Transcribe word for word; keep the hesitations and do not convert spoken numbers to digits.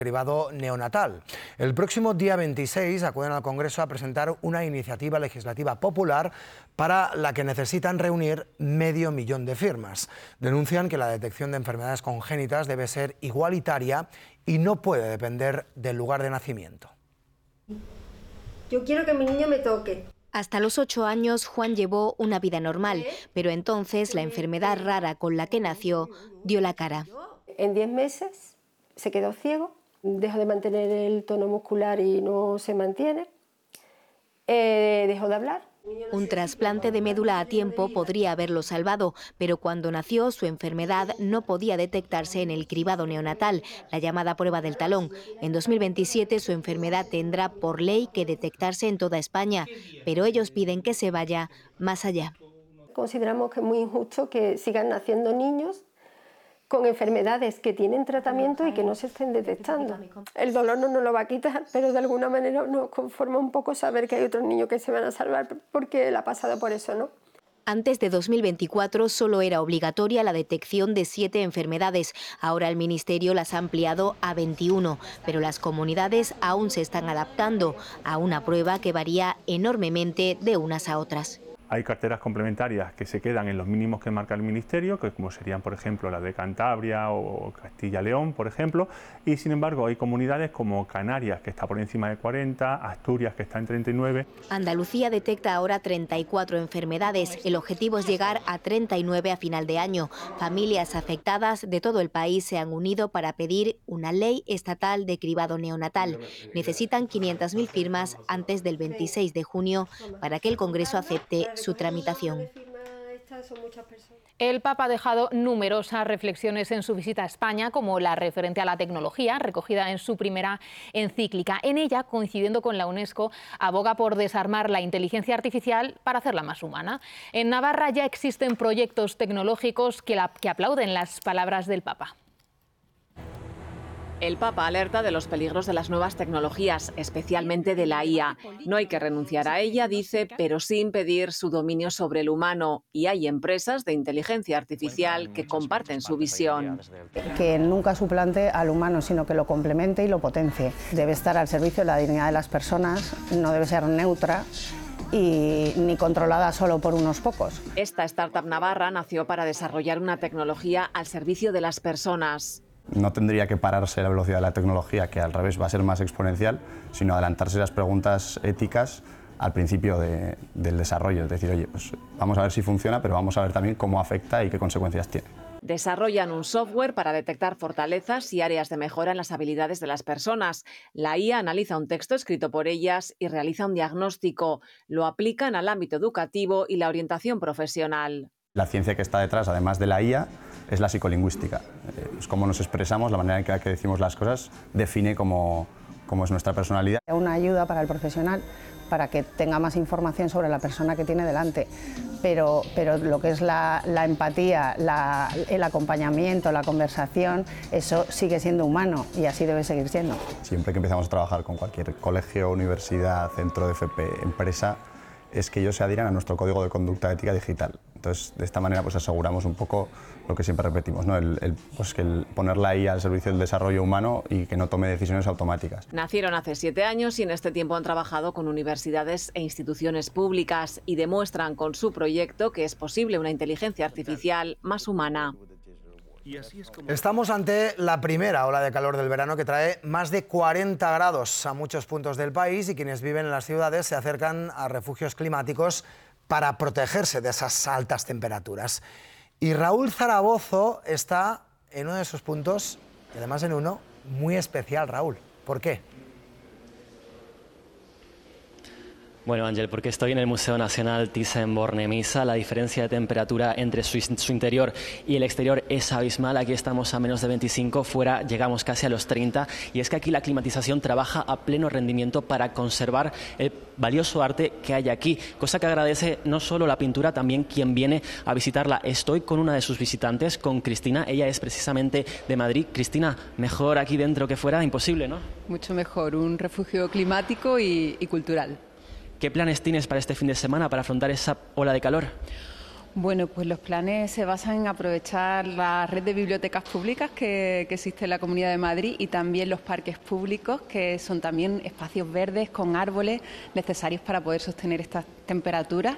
cribado neonatal. El próximo día veintiséis acuden al Congreso a presentar una iniciativa legislativa popular para la que necesitan reunir medio millón de firmas. Denuncian que la detección de enfermedades congénitas debe ser igualitaria y no puede depender del lugar de nacimiento. Yo quiero que mi niño me toque. Hasta los ocho años Juan llevó una vida normal, pero entonces la enfermedad rara con la que nació dio la cara. En diez meses se quedó ciego, dejó de mantener el tono muscular y no se mantiene, eh, dejó de hablar. Un trasplante de médula a tiempo podría haberlo salvado, pero cuando nació su enfermedad no podía detectarse en el cribado neonatal, la llamada prueba del talón. En dos mil veintisiete su enfermedad tendrá por ley que detectarse en toda España, pero ellos piden que se vaya más allá. Consideramos que es muy injusto que sigan naciendo niños con enfermedades que tienen tratamiento y que no se estén detectando. El dolor no nos lo va a quitar, pero de alguna manera nos conforma un poco saber que hay otros niños que se van a salvar porque él ha pasado por eso, ¿no? Antes de dos mil veinticuatro solo era obligatoria la detección de siete enfermedades. Ahora el Ministerio las ha ampliado a veintiuno, pero las comunidades aún se están adaptando a una prueba que varía enormemente de unas a otras. Hay carteras complementarias que se quedan en los mínimos que marca el Ministerio, que como serían, por ejemplo, la de Cantabria o Castilla-León, por ejemplo, y sin embargo hay comunidades como Canarias, que está por encima de cuarenta, Asturias, que está en treinta y nueve. Andalucía detecta ahora treinta y cuatro enfermedades. El objetivo es llegar a treinta y nueve a final de año. Familias afectadas de todo el país se han unido para pedir una ley estatal de cribado neonatal. Necesitan quinientas mil firmas antes del veintiséis de junio para que el Congreso acepte su tramitación. El Papa ha dejado numerosas reflexiones en su visita a España, como la referente a la tecnología, recogida en su primera encíclica. En ella, coincidiendo con la UNESCO, aboga por desarmar la inteligencia artificial para hacerla más humana. En Navarra ya existen proyectos tecnológicos que, la, que aplauden las palabras del Papa. El Papa alerta de los peligros de las nuevas tecnologías, especialmente de la I A. No hay que renunciar a ella, dice, pero sí impedir su dominio sobre el humano. Y hay empresas de inteligencia artificial que comparten su visión. Que nunca suplante al humano, sino que lo complemente y lo potencie. Debe estar al servicio de la dignidad de las personas, no debe ser neutra y ni controlada solo por unos pocos. Esta startup navarra nació para desarrollar una tecnología al servicio de las personas. No tendría que pararse la velocidad de la tecnología, que al revés va a ser más exponencial, sino adelantarse las preguntas éticas al principio de, del desarrollo. Es decir, oye, pues vamos a ver si funciona, pero vamos a ver también cómo afecta y qué consecuencias tiene. Desarrollan un software para detectar fortalezas y áreas de mejora en las habilidades de las personas. La I A analiza un texto escrito por ellas y realiza un diagnóstico. Lo aplican al ámbito educativo y la orientación profesional. La ciencia que está detrás, además de la I A, es la psicolingüística. Es cómo nos expresamos, la manera en que decimos las cosas define cómo, cómo es nuestra personalidad. Una ayuda para el profesional, para que tenga más información sobre la persona que tiene delante, pero, pero lo que es la, la empatía, la, el acompañamiento, la conversación, eso sigue siendo humano y así debe seguir siendo. Siempre que empezamos a trabajar con cualquier colegio, universidad, centro de F P, empresa, es que ellos se adhieran a nuestro código de conducta ética digital. Entonces, de esta manera pues aseguramos un poco lo que siempre repetimos, ¿no? el, el, pues que el poner la I A al servicio del desarrollo humano y que no tome decisiones automáticas. Nacieron hace siete años y en este tiempo han trabajado con universidades e instituciones públicas y demuestran con su proyecto que es posible una inteligencia artificial más humana. Estamos ante la primera ola de calor del verano que trae más de cuarenta grados a muchos puntos del país y quienes viven en las ciudades se acercan a refugios climáticos para protegerse de esas altas temperaturas. Y Raúl Zaragozo está en uno de esos puntos, y además en uno muy especial, Raúl. ¿Por qué? Bueno, Ángel, porque estoy en el Museo Nacional Thyssen-Bornemisza. La diferencia de temperatura entre su, su interior y el exterior es abismal. Aquí estamos a menos de veinticinco, fuera llegamos casi a los treinta. Y es que aquí la climatización trabaja a pleno rendimiento para conservar el valioso arte que hay aquí. Cosa que agradece no solo la pintura, también quien viene a visitarla. Estoy con una de sus visitantes, con Cristina. Ella es precisamente de Madrid. Cristina, mejor aquí dentro que fuera, imposible, ¿no? Mucho mejor, un refugio climático y, y cultural. ¿Qué planes tienes para este fin de semana para afrontar esa ola de calor? Bueno, pues los planes se basan en aprovechar la red de bibliotecas públicas que, que existe en la Comunidad de Madrid y también los parques públicos, que son también espacios verdes con árboles necesarios para poder sostener estas temperaturas.